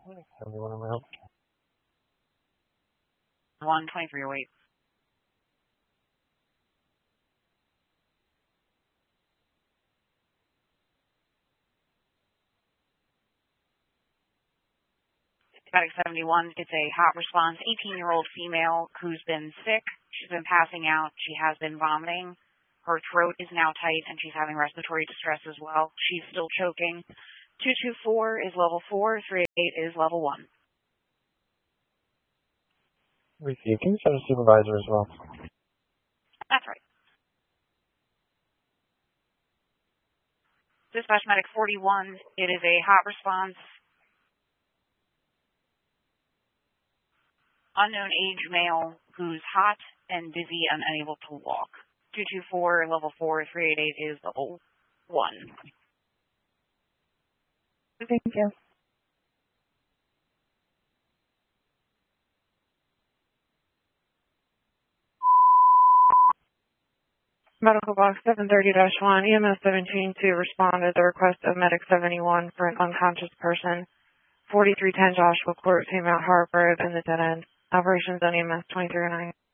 71 on my help. 123 await. Medic 71, it's a hot response, 18-year-old female who's been sick. She's been passing out. She has been vomiting. Her throat is now tight, and she's having respiratory distress as well. She's still choking. 224 is level 4. 388 is level 1. Receive. Can you send a supervisor as well? That's right. Dispatch Medic 41, it is a hot response. Unknown age male who's hot and dizzy and unable to walk. 224, level 4, 388 is level 1. Thank you. Medical box 730-1, EMS 17 to respond at the request of Medic 71 for an unconscious person. 4310 Joshua Court, St. Mount Hargrove in the dead end. Operations on EMS 2309.